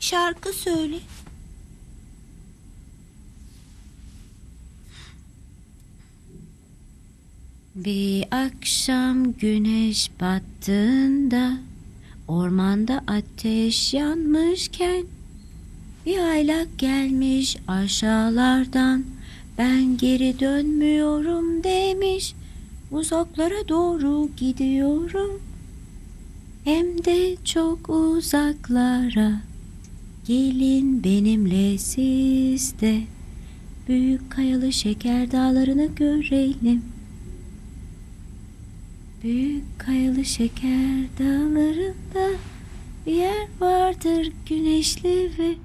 şarkı söyle. Bir akşam güneş battığında ormanda ateş yanmışken bir aylak gelmiş aşağılardan, ben geri dönmüyorum demiş, uzaklara doğru gidiyorum, hem de çok uzaklara. Gelin benimle siz de büyük kayalı şeker dağlarını görelim. Büyük kayalı şeker dağlarında bir yer vardır güneşli ve